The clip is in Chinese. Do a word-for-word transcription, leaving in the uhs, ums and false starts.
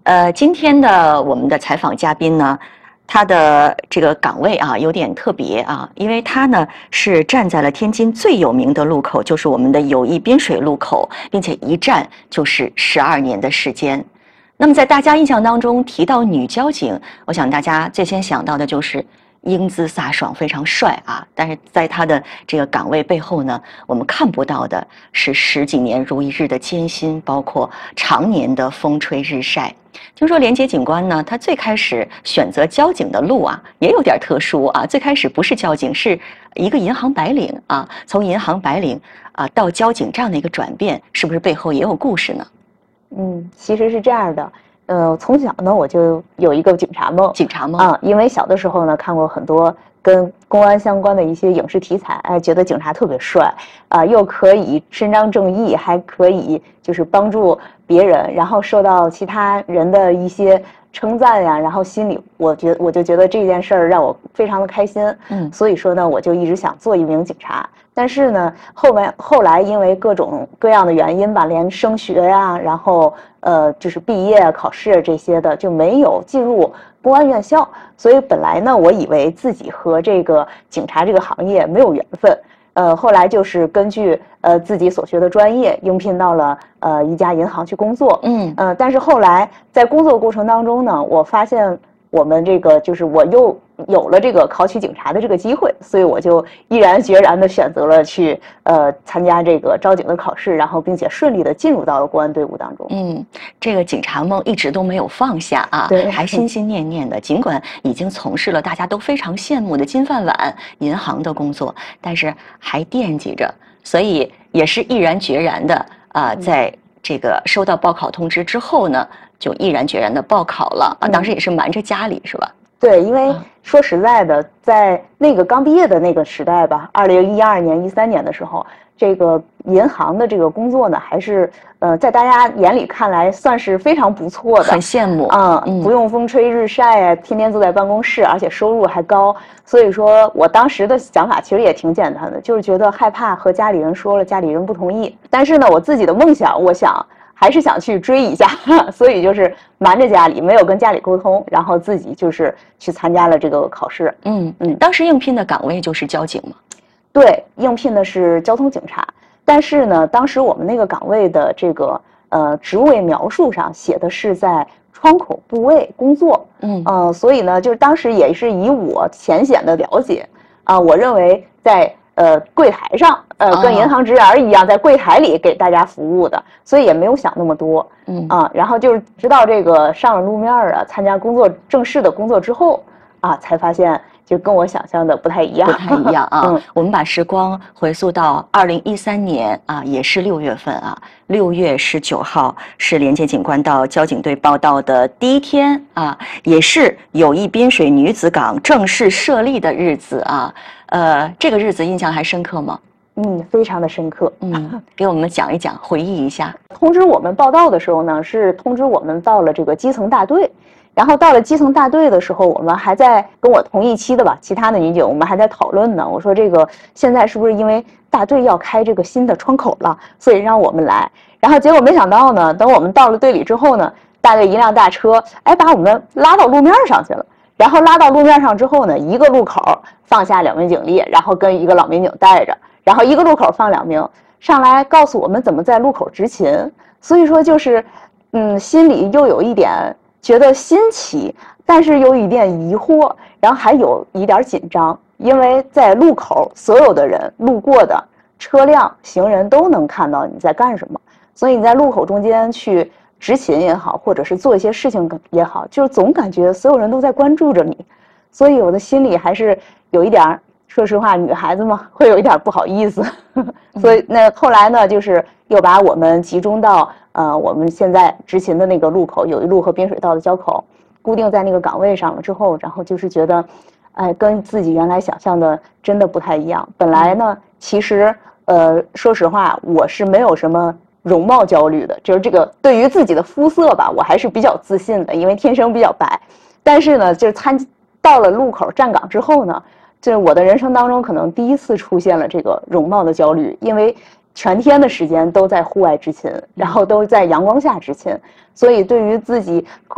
呃，今天的我们的采访嘉宾呢，他的这个岗位啊有点特别啊，因为他呢是站在了天津最有名的路口，就是我们的友谊滨水路口，并且一站就是十二年的时间。那么在大家印象当中提到女交警，我想大家最先想到的就是英姿飒爽，非常帅啊。但是在他的这个岗位背后呢，我们看不到的是十几年如一日的艰辛，包括常年的风吹日晒。听说连杰警官呢，他最开始选择交警的路啊，也有点特殊啊。最开始不是交警，是一个银行白领啊。从银行白领啊到交警这样的一个转变，是不是背后也有故事呢？ 嗯，其实是这样的，呃，从小呢我就有一个警察梦， 警察梦啊，因为小的时候呢看过很多跟公安相关的一些影视题材，哎，觉得警察特别帅，啊，又可以伸张正义，还可以就是帮助别人，然后受到其他人的一些称赞呀，然后心里我觉我就觉得这件事儿让我非常的开心， 嗯， 所以说呢，我就一直想做一名警察。但是呢，后面后来因为各种各样的原因吧，连升学呀，然后呃，就是毕业考试这些的，就没有进入公安院校。所以本来呢，我以为自己和这个警察这个行业没有缘分。呃，后来就是根据呃自己所学的专业，应聘到了呃一家银行去工作。 嗯， 呃，但是后来在工作过程当中呢，我发现我们这个就是我又有了这个考取警察的这个机会，所以我就毅然决然的选择了去呃参加这个招警的考试，然后并且顺利的进入到了公安队伍当中。 嗯，这个警察梦一直都没有放下啊， 对， 还心心念念的。尽管已经从事了大家都非常羡慕的金饭碗银行的工作，但是还惦记着，所以也是毅然决然的啊、呃，在这个收到报考通知之后呢，就毅然决然的报考了啊。当时也是瞒着家里，是吧？ 对，因为说实在的，在那个刚毕业的那个时代吧，二零一二年、一三年的时候，这个银行的这个工作呢，还是呃，在大家眼里看来算是非常不错的， 很羡慕啊、嗯，不用风吹日晒啊，天天坐在办公室，而且收入还高。所以说我当时的想法其实也挺简单的，就是觉得害怕和家里人说了，家里人不同意。但是呢，我自己的梦想，我想还是想去追一下，所以就是瞒着家里，没有跟家里沟通，然后自己就是去参加了这个考试。 嗯嗯，当时应聘的岗位就是交警吗？ 对，应聘的是交通警察，但是呢，当时我们那个岗位的这个呃职位描述上写的是在窗口部位工作。嗯呃，所以呢，就是当时也是以我浅显的了解啊、呃，我认为在呃柜台上，呃跟银行职员一样，在柜台里给大家服务的，所以也没有想那么多。嗯啊，然后就是直到这个上了路面啊，参加工作正式的工作之后啊，才发现就跟我想象的不太一样， 不太一样啊。嗯、我们把时光回溯到二零一三年啊，也是六月份啊，六月十九号是连杰警官到交警队报到的第一天啊，也是友谊滨水女子港正式设立的日子啊。呃，这个日子印象还深刻吗？ 嗯，非常的深刻。 嗯，给我们讲一讲，回忆一下。 通知我们报到的时候呢，是通知我们到了这个基层大队。然后到了基层大队的时候，我们还在跟我同一期的吧，其他的女警，我们还在讨论呢。我说这个现在是不是因为大队要开这个新的窗口了，所以让我们来？然后结果没想到呢，等我们到了队里之后呢，大队一辆大车，哎，把我们拉到路面上去了。然后拉到路面上之后呢，一个路口放下两名警力，然后跟一个老民警带着，然后一个路口放两名，上来告诉我们怎么在路口执勤。所以说就是，嗯，心里又有一点觉得新奇，但是有一点疑惑，然后还有一点紧张，因为在路口所有的人路过的车辆、行人都能看到你在干什么，所以你在路口中间去执勤也好，或者是做一些事情也好，就是总感觉所有人都在关注着你，所以我的心里还是有一点，说实话，女孩子嘛，会有一点不好意思。所以那后来呢，就是又把我们集中到呃我们现在执勤的那个路口，友谊路和滨水道的交口，固定在那个岗位上了之后，然后就是觉得，哎，跟自己原来想象的真的不太一样。本来呢，其实呃说实话，我是没有什么容貌焦虑的，就是这个对于自己的肤色吧，我还是比较自信的，因为天生比较白。但是呢，就是参到了路口站岗之后呢，就是我的人生当中可能第一次出现了这个容貌的焦虑，因为全天的时间都在户外执勤，然后都在阳光下执勤，所以对于自己